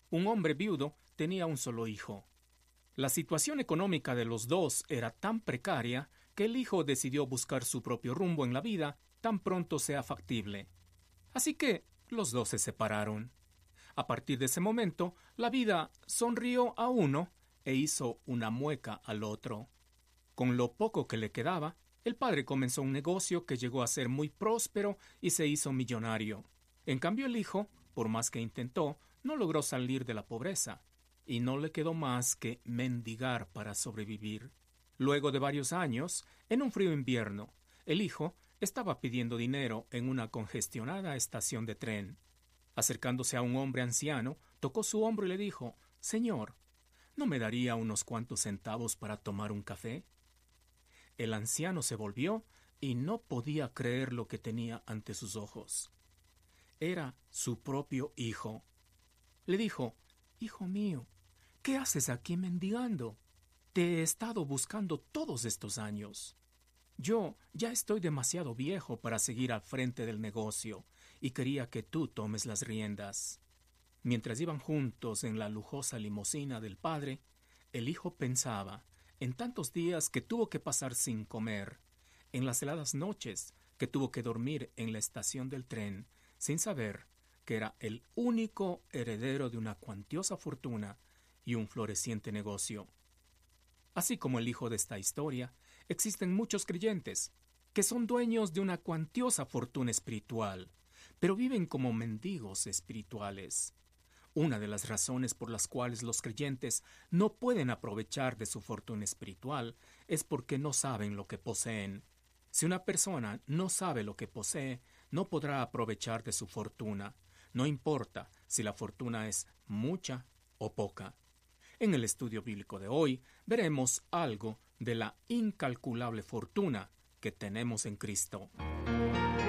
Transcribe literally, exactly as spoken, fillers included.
Un hombre viudo tenía un solo hijo. La situación económica de los dos era tan precaria que el hijo decidió buscar su propio rumbo en la vida tan pronto sea factible. Así que los dos se separaron. A partir de ese momento, la vida sonrió a uno e hizo una mueca al otro. Con lo poco que le quedaba, el padre comenzó un negocio que llegó a ser muy próspero y se hizo millonario. En cambio, el hijo, por más que intentó, no logró salir de la pobreza, y no le quedó más que mendigar para sobrevivir. Luego de varios años, en un frío invierno, el hijo estaba pidiendo dinero en una congestionada estación de tren. Acercándose a un hombre anciano, tocó su hombro y le dijo: «Señor, ¿no me daría unos cuantos centavos para tomar un café?». El anciano se volvió y no podía creer lo que tenía ante sus ojos. Era su propio hijo. Le dijo: «Hijo mío, ¿qué haces aquí mendigando? Te he estado buscando todos estos años. Yo ya estoy demasiado viejo para seguir al frente del negocio y quería que tú tomes las riendas». Mientras iban juntos en la lujosa limusina del padre, el hijo pensaba en tantos días que tuvo que pasar sin comer, en las heladas noches que tuvo que dormir en la estación del tren, sin saber que era el único heredero de una cuantiosa fortuna y un floreciente negocio. Así como el hijo de esta historia, existen muchos creyentes que son dueños de una cuantiosa fortuna espiritual, pero viven como mendigos espirituales. Una de las razones por las cuales los creyentes no pueden aprovechar de su fortuna espiritual es porque no saben lo que poseen. Si una persona no sabe lo que posee, no podrá aprovechar de su fortuna, no importa si la fortuna es mucha o poca. En el estudio bíblico de hoy veremos algo de la incalculable fortuna que tenemos en Cristo.